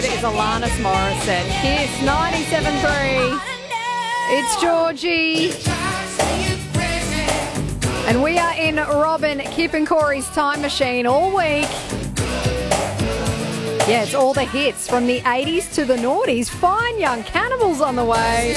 It's Alanis Morissette. Kiss 97.3. It's Georgie. And we are in Robin, Kip and Corey's time machine all week. Yeah, it's all the hits from the 80s to the noughties. Fine Young Cannibals on the way.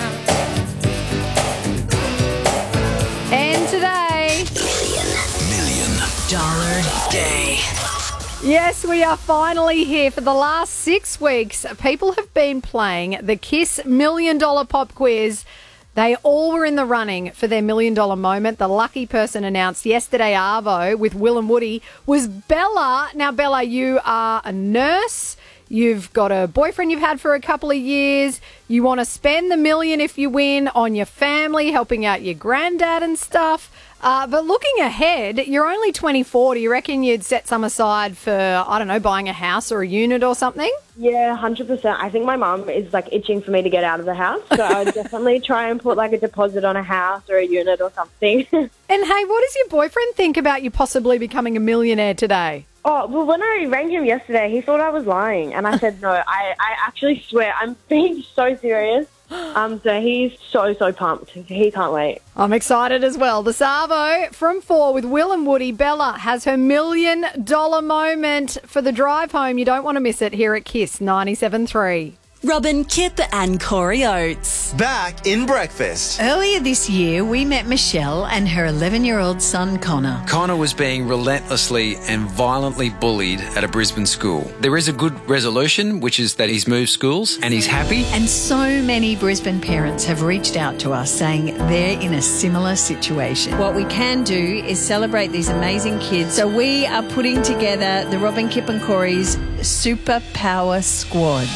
And today... $1 million day. Yes, we are finally here. For the last 6 weeks, people have been playing the Kiss $1 Million Pop Quiz. They all were in the running for their $1 million moment. The lucky person announced yesterday, Arvo, with Will and Woody, was Bella. Now, Bella, you are a nurse. You've got a boyfriend you've had for a couple of years. You want to spend the $1 million if you win on your family, helping out your granddad and stuff. But looking ahead, you're only 24. Do you reckon you'd set some aside for, I don't know, buying a house or a unit or something? Yeah, 100%. I think my mum is itching for me to get out of the house. So I would definitely try and put a deposit on a house or a unit or something. And hey, what does your boyfriend think about you possibly becoming a millionaire today? Oh, well, when I rang him yesterday, he thought I was lying. And I said, no, I actually swear I'm being so serious. So he's so pumped. He can't wait. I'm excited as well. The Savo from 4 with Will and Woody. Bella has her $1 million moment for the drive home. You don't want to miss it here at Kiss 97.3. Robin, Kip and Corey Oates. Back in breakfast. Earlier this year, we met Michelle and her 11-year-old son, Connor. Connor was being relentlessly and violently bullied at a Brisbane school. There is a good resolution, which is that he's moved schools and he's happy. And so many Brisbane parents have reached out to us saying they're in a similar situation. What we can do is celebrate these amazing kids. So we are putting together the Robin, Kip and Corey's Superpower Squad.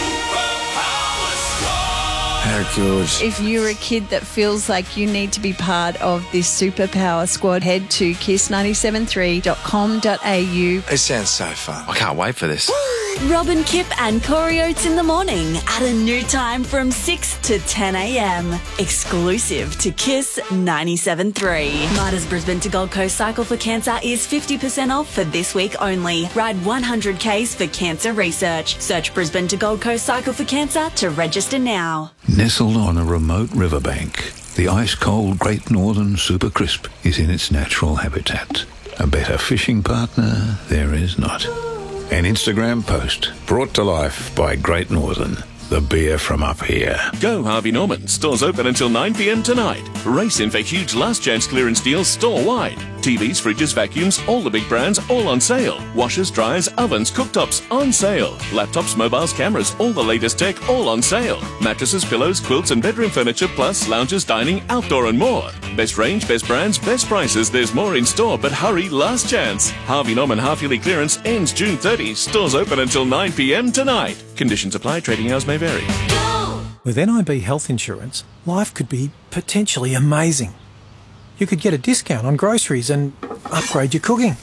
How good. If you're a kid that feels like you need to be part of this Superpower Squad, head to kiss973.com.au. It sounds so fun. I can't wait for this. Robin, Kip and Corey Oates in the morning at a new time from 6 to 10 a.m. Exclusive to Kiss 97.3. Midas Brisbane to Gold Coast Cycle for Cancer is 50% off for this week only. Ride 100 Ks for cancer research. Search Brisbane to Gold Coast Cycle for Cancer to register now. Nestled on a remote riverbank, the ice-cold Great Northern Super Crisp is in its natural habitat. A better fishing partner there is not. An Instagram post brought to life by Great Northern, the beer from up here. Go Harvey Norman. Stores open until 9 p.m. tonight. Race in for huge last chance clearance deals store-wide. TVs, fridges, vacuums, all the big brands, all on sale. Washers, dryers, ovens, cooktops, on sale. Laptops, mobiles, cameras, all the latest tech, all on sale. Mattresses, pillows, quilts and bedroom furniture, plus lounges, dining, outdoor and more. Best range, best brands, best prices. There's more in store, but hurry, last chance. Harvey Norman half-yearly clearance ends June 30. Stores open until 9 p.m. tonight. Conditions apply. Trading hours may vary. With NIB health insurance, life could be potentially amazing. You could get a discount on groceries and upgrade your cooking.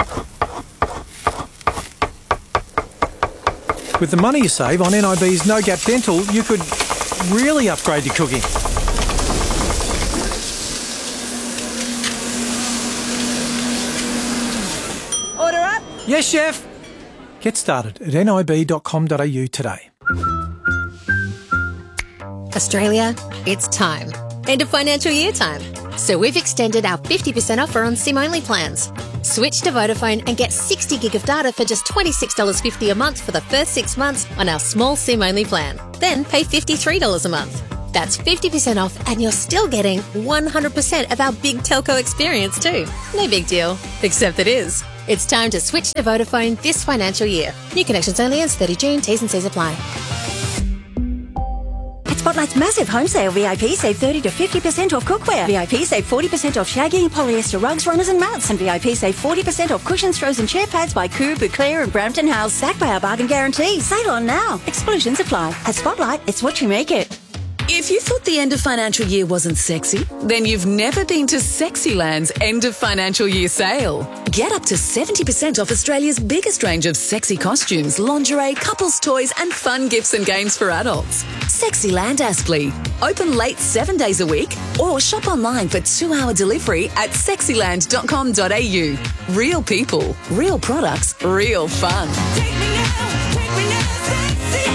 With the money you save on NIB's No Gap Dental, you could really upgrade your cooking. Order up. Yes, chef. Get started at nib.com.au today. Australia, it's time. End of financial year time. So we've extended our 50% offer on SIM-only plans. Switch to Vodafone and get 60 gig of data for just $26.50 a month for the first 6 months on our small SIM-only plan. Then pay $53 a month. That's 50% off and you're still getting 100% of our big telco experience too. No big deal, except it is. It's time to switch to Vodafone this financial year. New connections only ends 30 June. T's and C's apply. Spotlight's massive home sale. VIP save 30 to 50% off cookware. VIP save 40% off shaggy and polyester rugs, runners and mats. And VIP save 40% off cushions, throws and chair pads by Coo, Bouclair and Brampton House. Backed by our bargain guarantee. Sale on now. Exclusions apply. At Spotlight, it's what you make it. If you thought the end of financial year wasn't sexy, then you've never been to Sexyland's end of financial year sale. Get up to 70% off Australia's biggest range of sexy costumes, lingerie, couples toys and fun gifts and games for adults. Sexyland Aspley. Open late 7 days a week or shop online for 2-hour delivery at sexyland.com.au. Real people, real products, real fun. Take me now, sexy.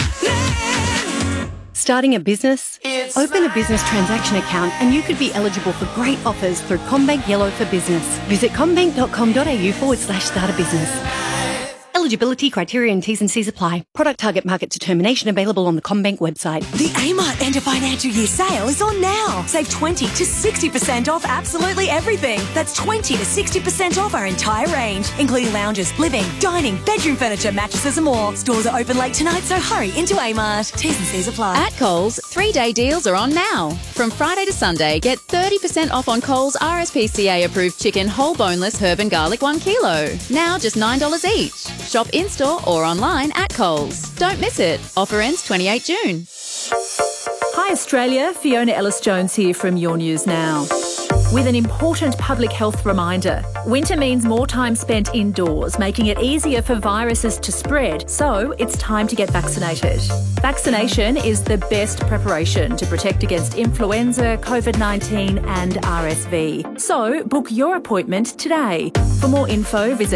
Starting a business? Open a business transaction account and you could be eligible for great offers through CommBank Yellow for Business. Visit commbank.com.au/start a business. Eligibility criteria and T's and C's apply. Product target market determination available on the CommBank website. The Amart end of financial year sale is on now. Save 20 to 60% off absolutely everything. That's 20 to 60% off our entire range, including lounges, living, dining, bedroom furniture, mattresses and more. Stores are open late tonight, so hurry into Amart. T's and C's apply. At Coles, 3-day deals are on now. From Friday to Sunday, get 30% off on Coles RSPCA approved chicken whole boneless herb and garlic 1 kilo. Now just $9 each. Shop in-store or online at Coles. Don't miss it. Offer ends 28 June. Hi Australia, Fiona Ellis-Jones here from Your News Now. With an important public health reminder. Winter means more time spent indoors, making it easier for viruses to spread, so it's time to get vaccinated. Vaccination is the best preparation to protect against influenza, COVID-19 and RSV. So book your appointment today. For more info, visit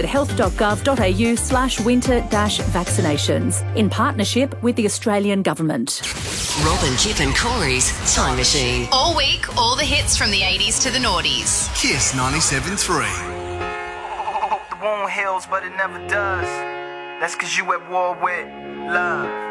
health.gov.au/winter-vaccinations in partnership with the Australian Government. Robin, Chip and Corey's Time Machine. All week, all the hits from the 80s to the noughties. Kiss 97.3. The wound heals, but it never does. That's 'cause you at war with love.